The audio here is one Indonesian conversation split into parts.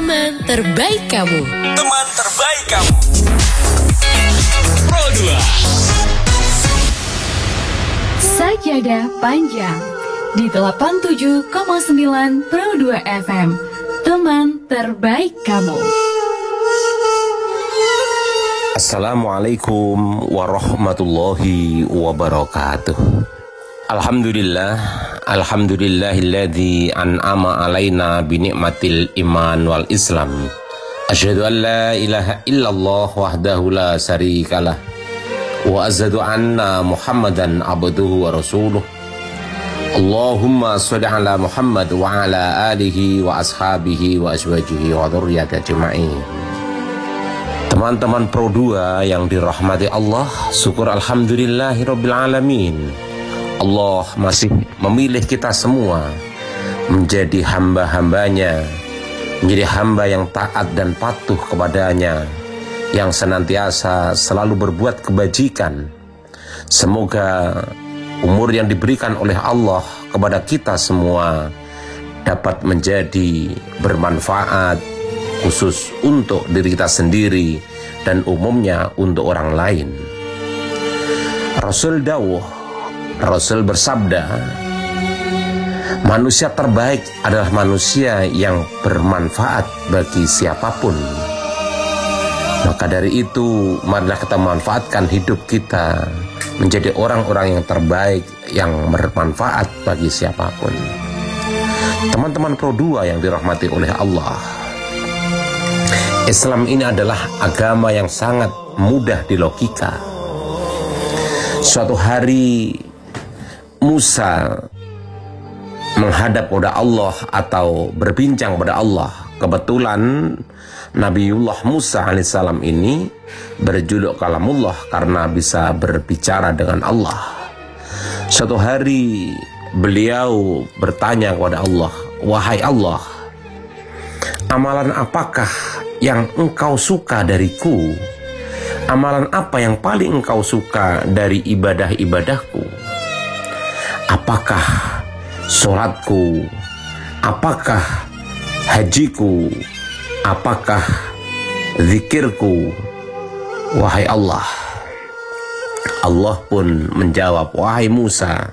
teman terbaik kamu. Teman terbaik kamu. Pro 2. Sajadah Panjang di 87,9 Pro 2 FM. Teman terbaik kamu. Assalamualaikum warahmatullahi wabarakatuh. Alhamdulillahilladzi an'ama alaina binikmatil iman wal islam. Asyhadu an la ilaha illallah wahdahu la syarikalah wa asyhadu anna Muhammadan abduhu wa rasuluh. Allahumma sholli ala Muhammad wa ala alihi wa ashabihi wa azwajihi wa dzurriyyatihi ajma'in. Teman-teman Pro 2 yang dirahmati Allah, syukur alhamdulillahirabbil alamin. Allah masih memilih kita semua menjadi hamba-hambanya, menjadi hamba yang taat dan patuh kepadanya, yang senantiasa selalu berbuat kebajikan. Semoga umur yang diberikan oleh Allah kepada kita semua dapat menjadi bermanfaat, khusus untuk diri kita sendiri dan umumnya untuk orang lain. Rasul bersabda, manusia terbaik adalah manusia yang bermanfaat bagi siapapun. Maka dari itu, marilah kita manfaatkan hidup kita menjadi orang-orang yang terbaik, yang bermanfaat bagi siapapun. Teman-teman Pro 2 yang dirahmati oleh Allah, Islam ini adalah agama yang sangat mudah dilogika. Suatu hari Musa menghadap kepada Allah atau berbincang kepada Allah. Kebetulan Nabiullah Musa alaihissalam ini berjuluk Kalamullah karena bisa berbicara dengan Allah. Suatu hari beliau bertanya kepada Allah, wahai Allah, amalan apakah yang engkau suka dariku? Amalan apa yang paling engkau suka dari ibadah-ibadahku? Apakah sholatku? Apakah hajiku? Apakah zikirku? Wahai Allah. Allah pun menjawab, wahai Musa,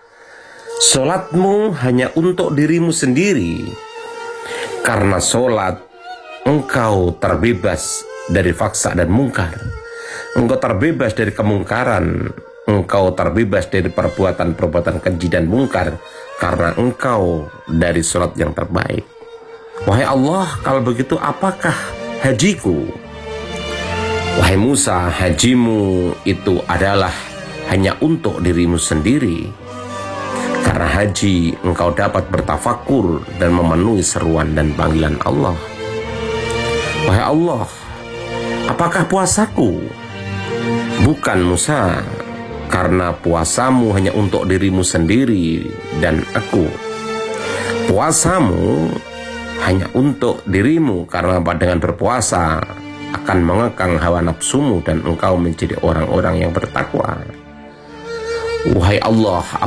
sholatmu hanya untuk dirimu sendiri. Karena sholat engkau terbebas dari faksa dan mungkar. Engkau terbebas dari kemungkaran. Engkau terbebas dari perbuatan-perbuatan keji dan mungkar karena engkau dari sholat yang terbaik. Wahai Allah, kalau begitu apakah hajiku? Wahai Musa, hajimu itu adalah hanya untuk dirimu sendiri. Karena haji engkau dapat bertafakur dan memenuhi seruan dan panggilan Allah. Wahai Allah, apakah puasaku? Bukan Musa, karena puasamu hanya untuk dirimu sendiri dan aku. Puasamu hanya untuk dirimu karena dengan berpuasa akan mengekang hawa nafsumu dan engkau menjadi orang-orang yang bertakwa. Wahai Allah,